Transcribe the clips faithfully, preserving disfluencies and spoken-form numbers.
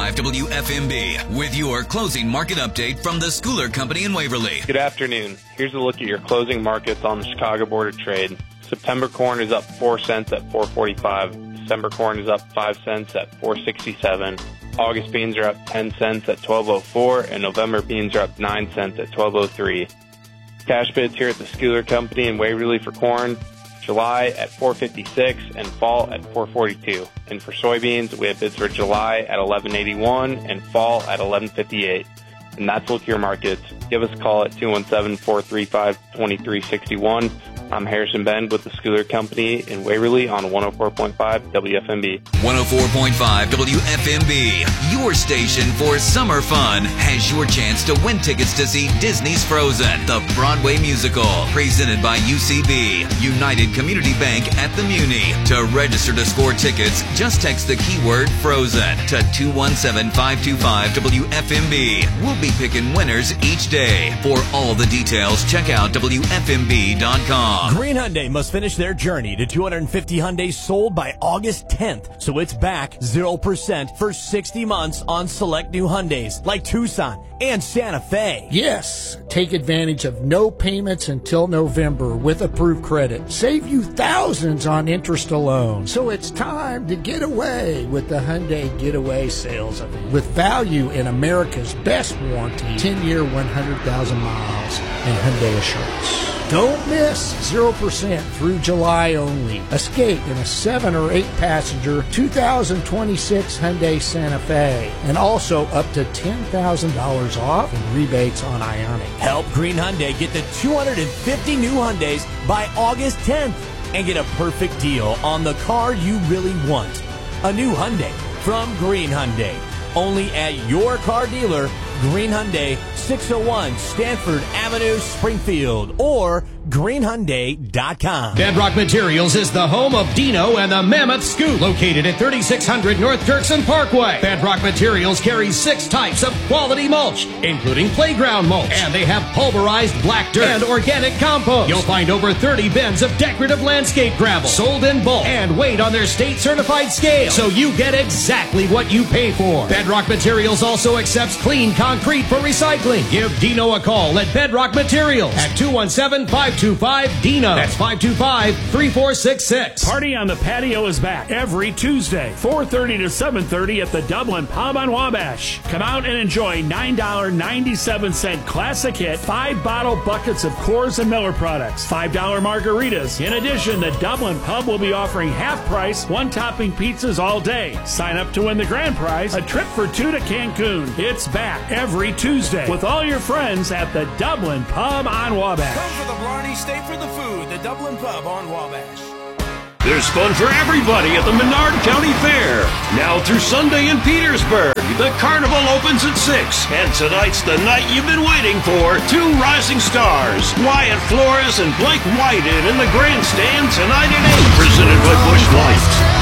five W F M B with your closing market update from the Schooler Company in Waverly. Good afternoon. Here's a look at your closing markets on the Chicago Board of Trade. September corn is up four cents at four forty-five. December corn is up five cents at four sixty-seven. August beans are up ten cents at twelve oh four, and November beans are up nine cents at twelve oh three. Cash bids here at the Schooler Company in Waverly for corn, July at four fifty-six and fall at four forty-two. And for soybeans, we have bids for July at eleven eighty-one and fall at eleven fifty-eight. And that's Look Your Markets. Give us a call at two one seven, four three five, two three six one. I'm Harrison Bend with the Schooler Company in Waverly on one oh four point five W F M B. one oh four point five W F M B, your station for summer fun, has your chance to win tickets to see Disney's Frozen, the Broadway musical, presented by U C B, United Community Bank at the Muni. To register to score tickets, just text the keyword Frozen to two one seven, five two five W F M B. We'll be picking winners each day. For all the details, check out W F M B dot com. Green Hyundai must finish their journey to two hundred fifty Hyundais sold by August tenth, so it's back zero percent for sixty months on select new Hyundais like Tucson and Santa Fe. Yes, take advantage of no payments until November with approved credit. Save you thousands on interest alone. So it's time to get away with the Hyundai Getaway Sales Event. With value in America's best warranty, ten-year, one hundred thousand miles, and Hyundai Assurance. Don't miss zero percent through July only. Escape in a seven or eight passenger two thousand twenty-six Hyundai Santa Fe. And also up to ten thousand dollars off in rebates on Ioniq. Help Green Hyundai get the two hundred fifty new Hyundais by August tenth and get a perfect deal on the car you really want. A new Hyundai from Green Hyundai. Only at your car dealer, Green Hyundai, six oh one Stanford Avenue, Springfield, or green hyundai dot com. Bedrock Materials is the home of Dino and the Mammoth Scoop, located at thirty-six hundred North Dirksen Parkway. Bedrock Materials carries six types of quality mulch, including playground mulch, and they have pulverized black dirt and organic compost. You'll find over thirty bins of decorative landscape gravel, sold in bulk and weighed on their state-certified scale, so you get exactly what you pay for. Bedrock Materials also accepts clean concrete for recycling. Give Dino a call at Bedrock Materials at two one seven, five two five, D I N O. That's five two five, three four six six. Party on the Patio is back every Tuesday, four thirty to seven thirty at the Dublin Pub on Wabash. Come out and enjoy nine dollars and ninety-seven cents classic hit, five bottle buckets of Coors and Miller products, five dollar margaritas. In addition, the Dublin Pub will be offering half price, one topping pizzas all day. Sign up to win the grand prize, a trip for two to Cancun. It's back every Tuesday with all your friends at the Dublin Pub on Wabash. Come for the Blarney, stay for the food. The Dublin Pub on Wabash. There's fun for everybody at the Menard County Fair. Now through Sunday in Petersburg, the carnival opens at six. And tonight's the night you've been waiting for. Two rising stars, Wyatt Flores and Blake Whited in the grandstand tonight at eight. Presented by Busch Light.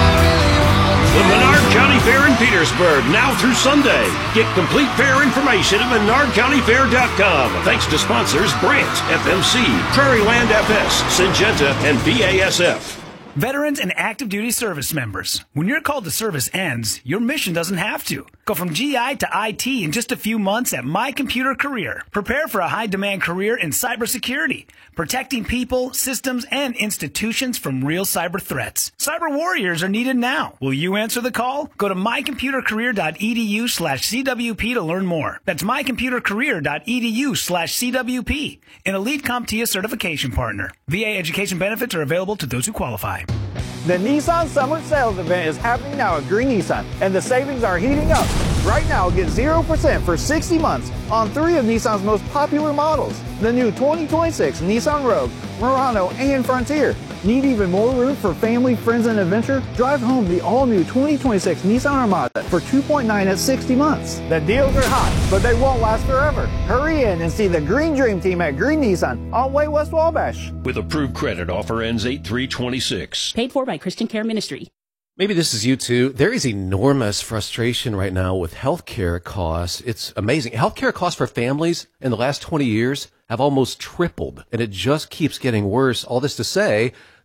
The Menard County Fair in Petersburg, now through Sunday. Get complete fair information at menard county fair dot com. Thanks to sponsors Brandt, F M C, Prairie Land F S, Syngenta, and B A S F. Veterans and active duty service members, when your call to service ends, your mission doesn't have to. Go from G I to I T in just a few months at My Computer Career. Prepare for a high-demand career in cybersecurity, protecting people, systems, and institutions from real cyber threats. Cyber warriors are needed now. Will you answer the call? Go to my computer career dot e d u slash c w p to learn more. That's my computer career dot e d u slash c w p, an Elite CompTIA certification partner. V A education benefits are available to those who qualify. The Nissan Summer Sales Event is happening now at Green Nissan, and the savings are heating up. Right now, get zero percent for sixty months on three of Nissan's most popular models. The new twenty twenty-six Nissan Rogue, Murano, and Frontier. Need even more room for family, friends, and adventure? Drive home the all-new twenty twenty-six Nissan Armada for two point nine at sixty months. The deals are hot, but they won't last forever. Hurry in and see the Green Dream Team at Green Nissan on Way West Wabash. With approved credit, offer ends eight three twenty-six. Paid for by Christian Care Ministry. Maybe this is you too. There is enormous frustration right now with healthcare costs. It's amazing. Healthcare costs for families in the last twenty years have almost tripled, and it just keeps getting worse. All this to say,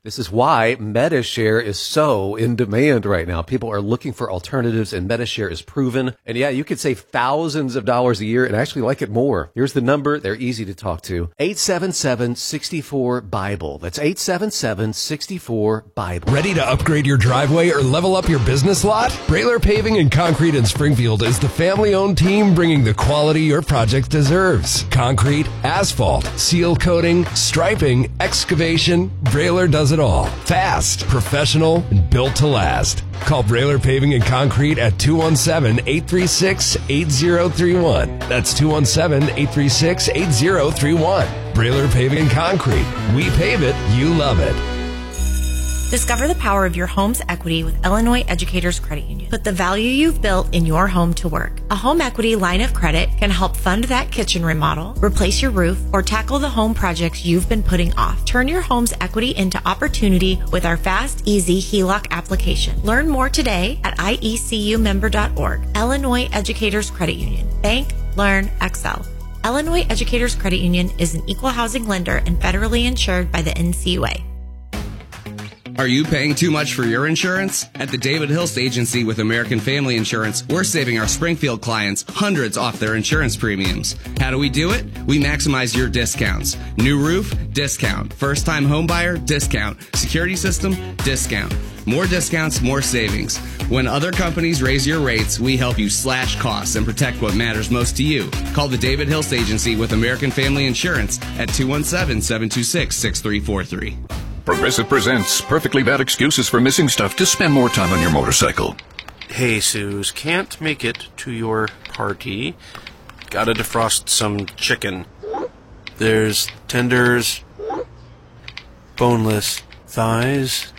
This is why MediShare is so in demand right now. People are looking for alternatives, and MediShare is proven. And yeah, you could save thousands of dollars a year and actually like it more. Here's the number. They're easy to talk to. eight seven seven, six four, BIBLE. That's eight seven seven, six four, BIBLE. Ready to upgrade your driveway or level up your business lot? Brailer Paving and Concrete in Springfield is the family-owned team bringing the quality your project deserves. Concrete, asphalt, seal coating, striping, excavation. Brailer does it all. Fast, professional, and built to last. Call Brailer Paving and Concrete at two one seven, eight three six, eight zero three one. That's two one seven, eight three six, eight zero three one. Brailer Paving and Concrete. We pave it, you love it. Discover the power of your home's equity with Illinois Educators Credit Union. Put the value you've built in your home to work. A home equity line of credit can help fund that kitchen remodel, replace your roof, or tackle the home projects you've been putting off. Turn your home's equity into opportunity with our fast, easy H E L O C application. Learn more today at I E C U member dot org. Illinois Educators Credit Union. Bank, learn, excel. Illinois Educators Credit Union is an equal housing lender and federally insured by the N C U A. Are you paying too much for your insurance? At the David Hilst Agency with American Family Insurance, we're saving our Springfield clients hundreds off their insurance premiums. How do we do it? We maximize your discounts. New roof? Discount. First-time home buyer? Discount. Security system? Discount. More discounts, more savings. When other companies raise your rates, we help you slash costs and protect what matters most to you. Call the David Hilst Agency with American Family Insurance at two one seven, seven two six, six three four three. Progressive presents perfectly bad excuses for missing stuff to spend more time on your motorcycle. Hey, Suze, can't make it to your party. Gotta defrost some chicken. There's tenders, boneless thighs.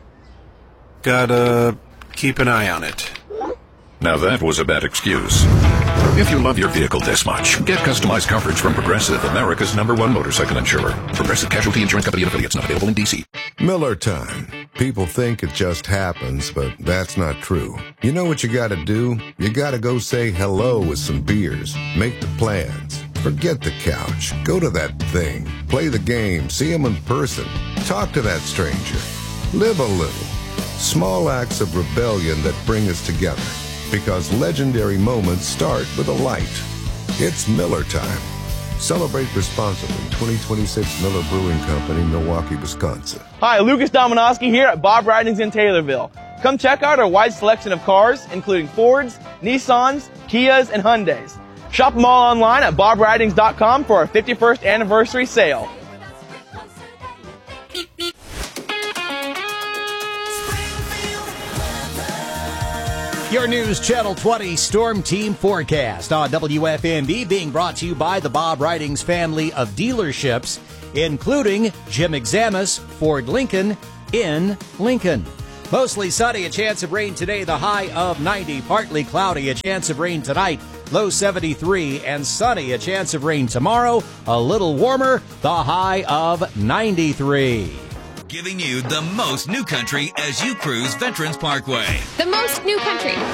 Gotta keep an eye on it. Now that was a bad excuse. If you love your vehicle this much, get customized coverage from Progressive, America's number one motorcycle insurer. Progressive Casualty Insurance Company and affiliates, not available in D C. Miller time. People think it just happens, but that's not true. You know what you gotta do? You gotta go say hello with some beers. Make the plans. Forget the couch. Go to that thing. Play the game. See them in person. Talk to that stranger. Live a little. Small acts of rebellion that bring us together. Because legendary moments start with a light. It's Miller time. Celebrate responsibly. twenty twenty-six Miller Brewing Company, Milwaukee, Wisconsin. Hi, Lucas Dominowski here at Bob Ridings in Taylorville. Come check out our wide selection of cars, including Fords, Nissans, Kias, and Hyundais. Shop them all online at bob ridings dot com for our fifty-first anniversary sale. Your News Channel twenty Storm Team Forecast on W F M B, being brought to you by the Bob Ridings family of dealerships, including Jim Examus, Ford Lincoln in Lincoln. Mostly sunny, a chance of rain today, the high of ninety. Partly cloudy, a chance of rain tonight, low seventy-three. And sunny, a chance of rain tomorrow, a little warmer, the high of ninety-three. Giving you the most new country as you cruise Veterans Parkway. The most new country.